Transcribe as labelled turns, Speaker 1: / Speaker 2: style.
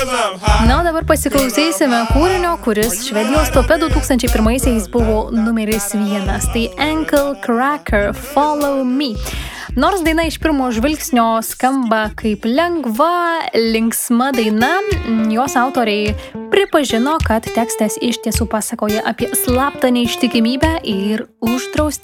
Speaker 1: Na, o dabar pasiklausysime kūrinio, kuris Švedijos tope 2001-aisiais buvo numeris 1. Tai Ankle Cracker Follow Me. Nors daina iš pirmo žvilgsnio skamba kaip lengva, linksma daina, jos autoriai pripažino, kad tekstas iš tiesų pasakoja apie slaptą neištikimybę ir uždraustą